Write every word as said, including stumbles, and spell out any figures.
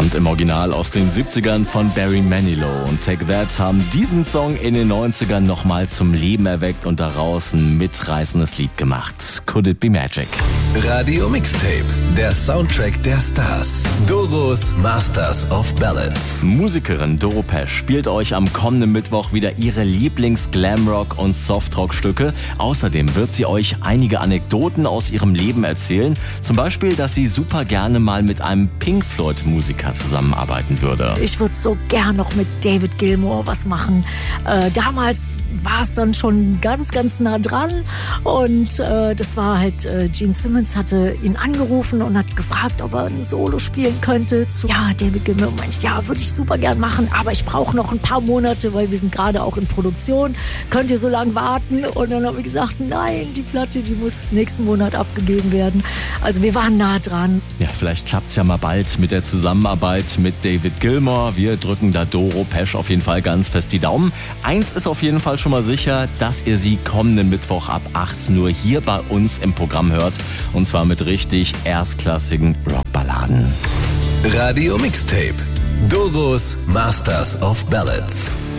stammt im Original aus den siebzigern von Barry Manilow und Take That haben diesen Song in den neunzigern nochmal zum Leben erweckt und daraus ein mitreißendes Lied gemacht. Could It Be Magic? Radio Mixtape, der Soundtrack der Stars. Doros Masters of Ballads. Musikerin Doro Pesch spielt euch am kommenden Mittwoch wieder ihre Lieblings-Glamrock- und Softrock-Stücke. Außerdem wird sie euch einige Anekdoten aus ihrem Leben erzählen. Zum Beispiel, dass sie super gerne mal mit einem Pink Floyd-Musiker zusammenarbeiten würde. Ich würde so gern noch mit David Gilmour was machen. Äh, damals war es dann schon ganz, ganz nah dran. Und äh, das war halt, äh, Gene Simmons hatte ihn angerufen und hat gefragt, ob er ein Solo spielen könnte. Zu, ja, David Gilmour meinte, ja, würde ich super gern machen, aber ich brauche noch ein paar Monate, weil wir sind gerade auch in Produktion. Könnt ihr so lange warten? Und dann habe ich gesagt, nein, die Platte, die muss nächsten Monat abgegeben werden. Also wir waren nah dran. Ja, vielleicht klappt es ja mal bald mit der Zusammenarbeit mit David Gilmour. Wir drücken da Doro Pesch auf jeden Fall ganz fest die Daumen. Eins ist auf jeden Fall schon mal sicher, dass ihr sie kommenden Mittwoch ab achtzehn Uhr hier bei uns im Programm hört. Und zwar mit richtig erstklassigen Rockballaden. Radio Mixtape, Doros Masters of Ballads.